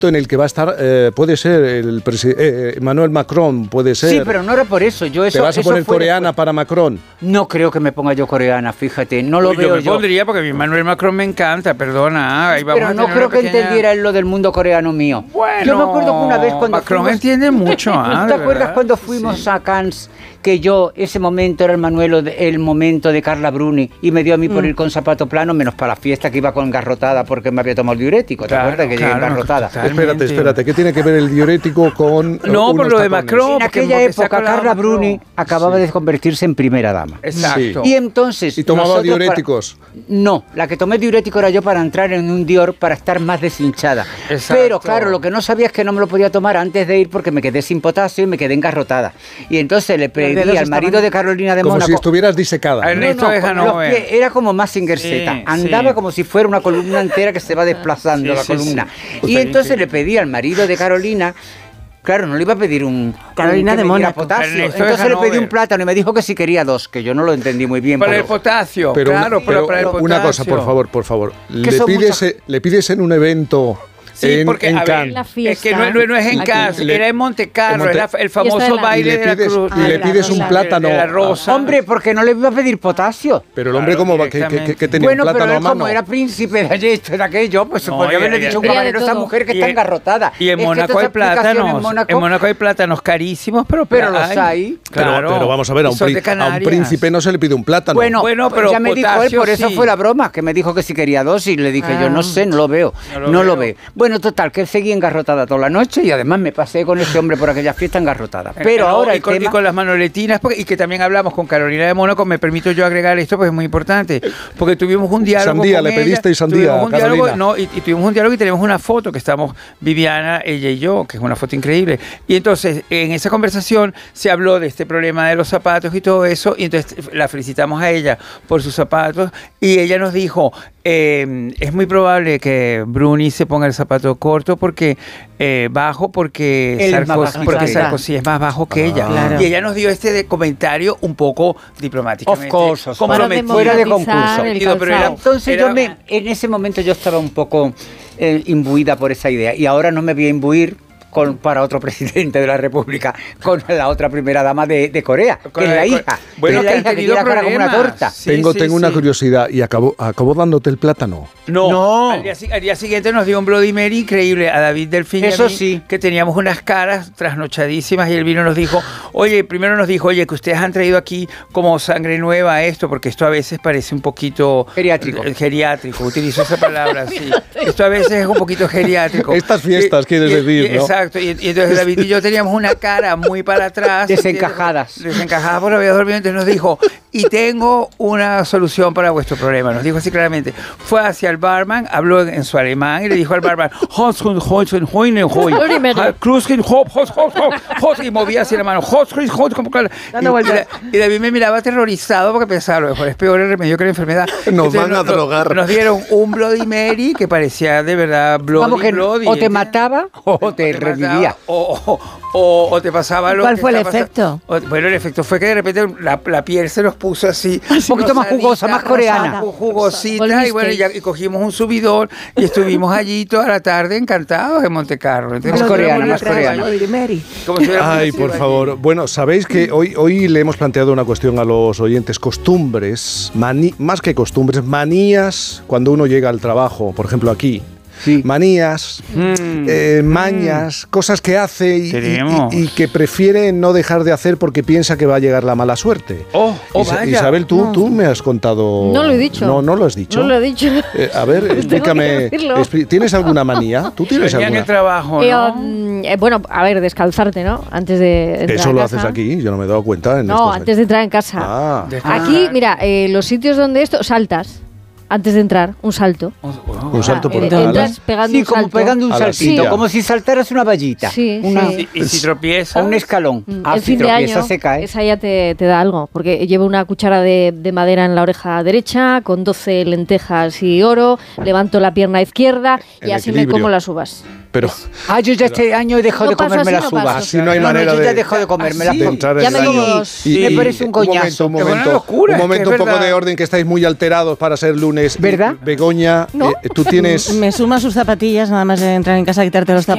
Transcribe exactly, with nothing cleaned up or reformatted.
en el que va a estar, eh, puede ser el eh, Emmanuel Macron, puede ser. Sí, pero no era por eso. Yo eso, ¿Te vas a eso poner fue coreana después. para Macron? No creo que me ponga yo coreana, fíjate. No lo Uy, veo yo. Me yo. pondría porque mi Emmanuel Macron me encanta, perdona. Ahí vamos Pero a no tener creo una que pequeña... entendiera él lo del mundo coreano mío. Bueno, yo me acuerdo que una vez cuando Macron fuimos... entiende mucho, ¿ah? ¿Te de acuerdas verdad? cuando fuimos Sí. a Cannes? Que yo, ese momento era el Manuel, el momento de Carla Bruni y me dio a mí por Mm. ir con zapato plano, menos para la fiesta que iba con engarrotada porque me había tomado el diurético. ¿Te Claro, acuerdas que claro, llegué engarrotada? totalmente. Espérate, espérate, ¿qué tiene que ver el diurético con No, por unos lo de tacones? Macron. En porque- aquella porque se ha época colado Carla Macron. Bruni acababa Sí. de convertirse en primera dama. Exacto. Y entonces... ¿Y tomaba nosotros diuréticos? para- No, la que tomé diurético era yo para entrar en un Dior para estar más deshinchada. Exacto. Pero claro, lo que no sabía es que no me lo podía tomar antes de ir porque me quedé sin potasio y me quedé engarrotada. Y entonces le pedí dedos al marido estaban- de Carolina de Como Mónaco... si estuvieras disecada. Ay, ¿no? no, Esto deja con no los ver. pies, era como Mazinger Z. Sí, Andaba sí. como si fuera una columna entera que se va desplazando Sí, la sí, columna. sí. Y entonces le pedí al marido de Carolina. Claro, no le iba a pedir un... Carolina un que de me diera Mónaco. potasio. Ernesto Entonces de le pedí Hanover. un plátano y me dijo que si quería dos, que yo no lo entendí muy bien. Para pero- el potasio, Pero, claro, una, para, pero para el potasio. una cosa, por favor, por favor. Le son pides, muchas- eh, le pides en un evento Sí, en, porque en a ver, Cannes. La es fiesta. que no, no- no es en Aquí. Cannes, Le- era en Monte Carlo, en Monte- era el Fiesta de famoso la- y baile le de la pides, cruz. y le Ah, la pides un rosa. plátano. De la rosa. Hombre, porque no le iba a pedir potasio. Pero el hombre, Claro, ¿cómo va? ¿Qué, qué, qué- qué tenía? Bueno, ¿Un plátano pero a él mano? como era príncipe de esto, de aquello, pues se No, podría y- haberle y- dicho y- un camarero a de esta todo. mujer que Y está en- engarrotada. Y en Es que Mónaco toda hay explicación plátanos. En Mónaco, En Mónaco hay plátanos carísimos, pero, Pero los hay. Pero, Claro. pero vamos a ver, a Y un, son pri- de a un Canarias. príncipe no se le pide un plátano. Bueno, Bueno, pues pero ya me dijo él, potasio por eso sí. fue la broma, que me dijo que si quería dos y le dije yo, Ah. no sé, no lo veo, No no lo lo, veo. veo. Bueno, total, que seguí engarrotada toda la noche y además me pasé con ese hombre por aquella fiesta engarrotada. Pero No, ahora y el con, tema... y con las manoletinas, porque, y que también hablamos con Carolina de Mónaco, me permito yo agregar esto porque es muy importante, porque tuvimos un diálogo Sandía, con le ella, pedisteis sandía, tuvimos un diálogo, Carolina. no, y, y tuvimos un diálogo y tenemos una foto que estamos Viviana, ella y yo, que es una foto increíble, y entonces en esa conversación se habló de este problema de los zapatos y todo eso, y entonces la felicitamos a ella por sus zapatos, y ella nos dijo, eh, es muy probable que Bruni se ponga el zapato corto porque eh, bajo porque Él es más Sarkozy, bajo, porque claro. Sarkozy es más bajo que Ah. ella. Claro. Y ella nos dio este de comentario un poco diplomáticamente Of course, of course. comprometido. Fuera de democratizar concurso. el Digo, pero era- calzado. Entonces era- yo me, en ese momento yo estaba un poco eh, imbuida por esa idea y ahora no me voy a imbuir con, para otro presidente de la República con la otra primera dama de, de Corea, Con que es la- la con- hija, bueno, que es que la han hija que tenido tiene la cara como una problemas. torta. Sí, tengo sí, tengo una sí. curiosidad y acabó, acabó dándote el plátano. No, No. Al, día, si- al día siguiente nos dio un Bloody Mary increíble a David Delfín y a Eso mí, sí. que teníamos unas caras trasnochadísimas y él vino y nos dijo, oye, primero nos dijo, oye, que ustedes han traído aquí como sangre nueva a esto, porque esto a veces parece un poquito... Geriátrico. eh, Geriátrico, utilizo esa palabra, sí. Esto a veces es un poquito geriátrico. Estas fiestas, Y- quieres y- decir, y- ¿no? Exacto, y, y entonces David y yo teníamos una cara muy para atrás. Desencajadas. Desencajadas por haber dormido, entonces nos dijo, y tengo una solución para vuestro problema, nos dijo así claramente. Fue hacia el barman, habló en, en su alemán y le dijo al barman, "Hotsun, Hotsun, Hoinen, Hoi, Ha- Kruskin, Hop, Hot, Hot, Hot, Hot", y movía así la mano, Hotsun, Hot, como que- y, y, la- y David me miraba aterrorizado porque pensaba, a lo mejor es peor el remedio que la enfermedad. Nos van a nos- drogar. Nos dieron un Bloody Mary que parecía de verdad Bloody, Vamos que Bloody. o te mataba o te mataba, revivía. O, o, o- o te pasaba lo ¿Cuál que fue el está pasa- efecto? o- bueno, el efecto fue que de repente la, la piel se nos puso así. Un poquito más jugosa, más coreana. ju- Jugosita. Volvisteis. Y bueno, y, ya- y cogimos un subidón y estuvimos allí toda la tarde encantados en Montecarlo. Más coreana, más coreana. Como si hubiéramos Ay, nacido por allí. favor. Bueno, sabéis que hoy, hoy le hemos planteado una cuestión a los oyentes. Costumbres, mani- más que costumbres, manías cuando uno llega al trabajo, por ejemplo aquí. Sí. Manías, Mm. eh, mañas, cosas que hace y, y- Tenemos. y- y que prefiere no dejar de hacer porque piensa que va a llegar la mala suerte. Oh, oh, Isa- vaya. Isabel, tú, No. tú me has contado... No lo he dicho. No, no lo has dicho. No lo he dicho. Eh, a ver, Tengo que explícame. decirlo. expli- ¿Tienes alguna manía? ¿Tú tienes Venía en alguna? el trabajo, Eh, ¿no? mm, eh, bueno, a ver, descalzarte, ¿no? Antes de entrar Eso a lo casa. haces aquí, yo no me he dado cuenta. En No, estos- antes de entrar en casa. Ah, Aquí, mira, eh, los sitios donde esto, saltas. Antes de entrar, un salto. Oh, oh, un salto Ah, por eh, la entras pegando Sí, un como salto. pegando un A la saltito, silla. como si saltaras una vallita. Sí, una, sí. Y, y si tropiezas. O un escalón. Mm, Ah, el si fin de tropieza, año, se cae. esa ya te, te da algo, porque llevo una cuchara de, de madera en la oreja derecha, con doce lentejas y oro, levanto la pierna izquierda y El así equilibrio. me como las uvas. pero Ah, yo ya este año he dejado No de paso comerme así, las no paso. uvas. así no hay No, no, manera yo ya de, dejo de comerme así. de las entrar Ya en me el como año. dos. Y- Me parece un un coñazo. momento, un Qué buena momento, locura, un es que momento, es un poco verdad. de orden, que estáis muy alterados para ser lunes. ¿Verdad? Begoña, No. eh, tú tienes... Me suma sus zapatillas, nada más de entrar en casa, quitarte los Es que